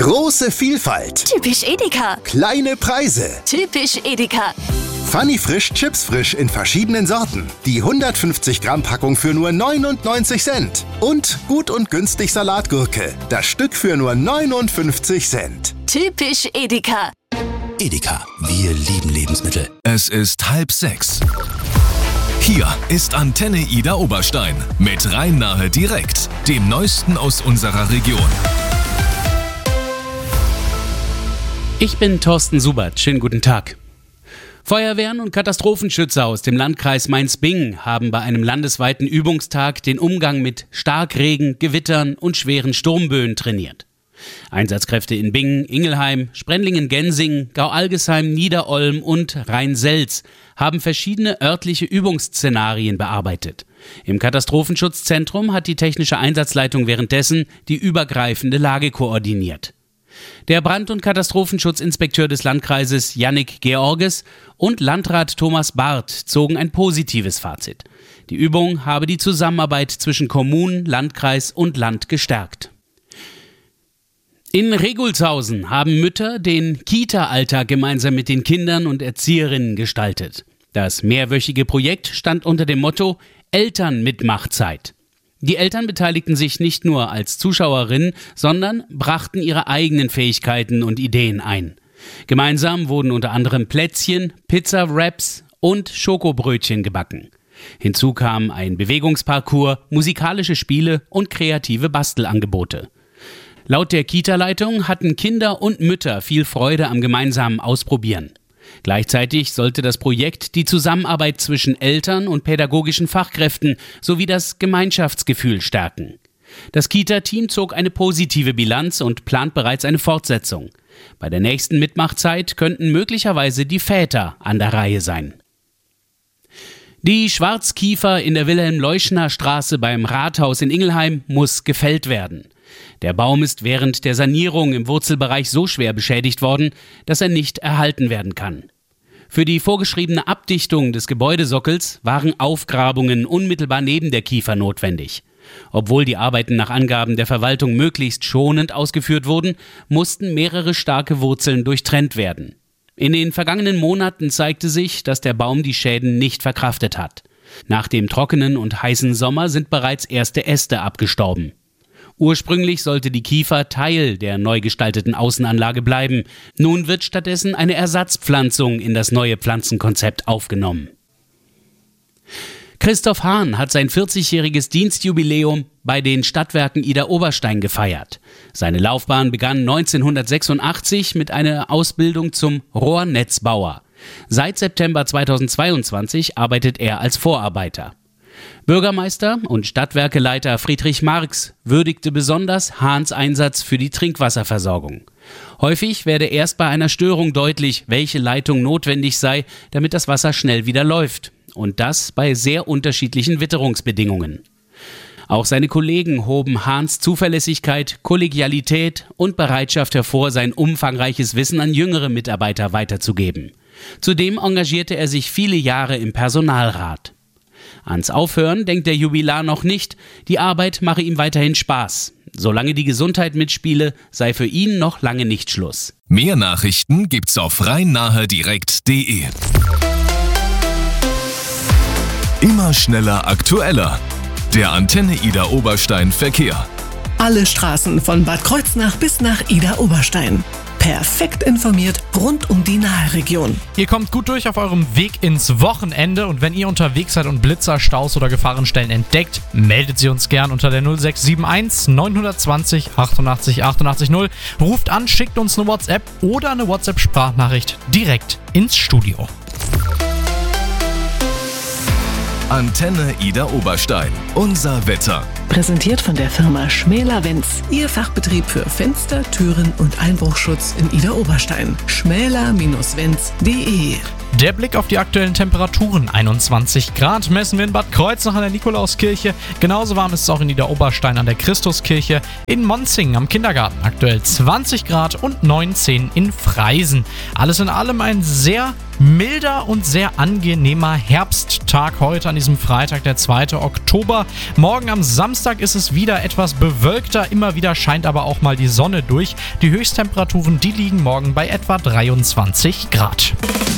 Große Vielfalt. Typisch Edeka. Kleine Preise. Typisch Edeka. Funny Frisch Chips Frisch in verschiedenen Sorten. Die 150 Gramm Packung für nur 99 Cent. Und gut und günstig Salatgurke. Das Stück für nur 59 Cent. Typisch Edeka. Edeka, wir lieben Lebensmittel. Es ist 5:30. Hier ist Antenne Ida Oberstein mit Rhein-Nahe direkt, dem Neuesten aus unserer Region. Ich bin Thorsten Subert. Schönen guten Tag. Feuerwehren und Katastrophenschützer aus dem Landkreis Mainz-Bingen haben bei einem landesweiten Übungstag den Umgang mit Starkregen, Gewittern und schweren Sturmböen trainiert. Einsatzkräfte in Bingen, Ingelheim, Sprendlingen-Gensingen, Gau-Algesheim, Niederolm und Rhein-Selz haben verschiedene örtliche Übungsszenarien bearbeitet. Im Katastrophenschutzzentrum hat die technische Einsatzleitung währenddessen die übergreifende Lage koordiniert. Der Brand- und Katastrophenschutzinspekteur des Landkreises Jannik Georges und Landrat Thomas Barth zogen ein positives Fazit. Die Übung habe die Zusammenarbeit zwischen Kommunen, Landkreis und Land gestärkt. In Regulshausen haben Mütter den Kita-Alltag gemeinsam mit den Kindern und Erzieherinnen gestaltet. Das mehrwöchige Projekt stand unter dem Motto Elternmitmachzeit. Die Eltern beteiligten sich nicht nur als Zuschauerinnen, sondern brachten ihre eigenen Fähigkeiten und Ideen ein. Gemeinsam wurden unter anderem Plätzchen, Pizza-Wraps und Schokobrötchen gebacken. Hinzu kamen ein Bewegungsparcours, musikalische Spiele und kreative Bastelangebote. Laut der Kita-Leitung hatten Kinder und Mütter viel Freude am gemeinsamen Ausprobieren. Gleichzeitig sollte das Projekt die Zusammenarbeit zwischen Eltern und pädagogischen Fachkräften sowie das Gemeinschaftsgefühl stärken. Das Kita-Team zog eine positive Bilanz und plant bereits eine Fortsetzung. Bei der nächsten Mitmachzeit könnten möglicherweise die Väter an der Reihe sein. Die Schwarzkiefer in der Wilhelm-Leuschner-Straße beim Rathaus in Ingelheim muss gefällt werden. Der Baum ist während der Sanierung im Wurzelbereich so schwer beschädigt worden, dass er nicht erhalten werden kann. Für die vorgeschriebene Abdichtung des Gebäudesockels waren Aufgrabungen unmittelbar neben der Kiefer notwendig. Obwohl die Arbeiten nach Angaben der Verwaltung möglichst schonend ausgeführt wurden, mussten mehrere starke Wurzeln durchtrennt werden. In den vergangenen Monaten zeigte sich, dass der Baum die Schäden nicht verkraftet hat. Nach dem trockenen und heißen Sommer sind bereits erste Äste abgestorben. Ursprünglich sollte die Kiefer Teil der neu gestalteten Außenanlage bleiben. Nun wird stattdessen eine Ersatzpflanzung in das neue Pflanzenkonzept aufgenommen. Christoph Hahn hat sein 40-jähriges Dienstjubiläum bei den Stadtwerken Ida Oberstein gefeiert. Seine Laufbahn begann 1986 mit einer Ausbildung zum Rohrnetzbauer. Seit September 2022 arbeitet er als Vorarbeiter. Bürgermeister und Stadtwerkeleiter Friedrich Marx würdigte besonders Hahns Einsatz für die Trinkwasserversorgung. Häufig werde erst bei einer Störung deutlich, welche Leitung notwendig sei, damit das Wasser schnell wieder läuft. Und das bei sehr unterschiedlichen Witterungsbedingungen. Auch seine Kollegen hoben Hahns Zuverlässigkeit, Kollegialität und Bereitschaft hervor, sein umfangreiches Wissen an jüngere Mitarbeiter weiterzugeben. Zudem engagierte er sich viele Jahre im Personalrat. Ans Aufhören denkt der Jubilar noch nicht, die Arbeit mache ihm weiterhin Spaß. Solange die Gesundheit mitspiele, sei für ihn noch lange nicht Schluss. Mehr Nachrichten gibt's auf rhein-nahe-direkt.de. Immer schneller, aktueller. Der Antenne Ida Oberstein Verkehr. Alle Straßen von Bad Kreuznach bis nach Ida Oberstein. Perfekt informiert rund um die Nahe-Region. Ihr kommt gut durch auf eurem Weg ins Wochenende und wenn ihr unterwegs seid und Blitzer, Staus oder Gefahrenstellen entdeckt, meldet sie uns gern unter der 0671 920 88 88 0. Ruft an, schickt uns eine WhatsApp oder eine WhatsApp-Sprachnachricht direkt ins Studio. Antenne Ida Oberstein. Unser Wetter. Präsentiert von der Firma Schmäler-Wenz. Ihr Fachbetrieb für Fenster, Türen und Einbruchschutz in Ida Oberstein. schmäler-wenz.de. Der Blick auf die aktuellen Temperaturen. 21 Grad messen wir in Bad Kreuznach an der Nikolauskirche. Genauso warm ist es auch in Ida Oberstein an der Christuskirche. In Monzingen am Kindergarten aktuell 20 Grad und 19 in Freisen. Alles in allem ein sehr milder und sehr angenehmer Herbsttag heute an diesem Freitag, der 2. Oktober. Morgen am Samstag Samstag ist es wieder etwas bewölkter, immer wieder scheint aber auch mal die Sonne durch. Die Höchsttemperaturen, die liegen morgen bei etwa 23 Grad.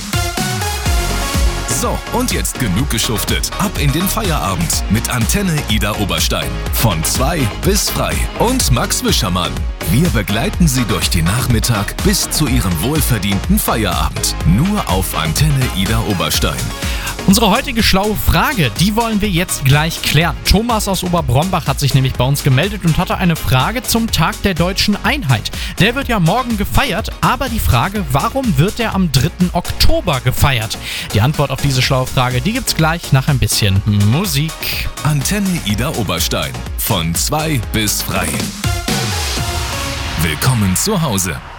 So, und jetzt genug geschuftet. Ab in den Feierabend mit Antenne Ida Oberstein. Von 2 bis frei. Und Max Wischermann. Wir begleiten Sie durch den Nachmittag bis zu Ihrem wohlverdienten Feierabend. Nur auf Antenne Ida Oberstein. Unsere heutige schlaue Frage, die wollen wir jetzt gleich klären. Thomas aus Oberbrombach hat sich nämlich bei uns gemeldet und hatte eine Frage zum Tag der deutschen Einheit. Der wird ja morgen gefeiert, aber die Frage, warum wird der am 3. Oktober gefeiert? Die Antwort auf diese schlaue Frage, die gibt's gleich nach ein bisschen Musik. Antenne Ida Oberstein. Von 2 bis frei. Willkommen zu Hause.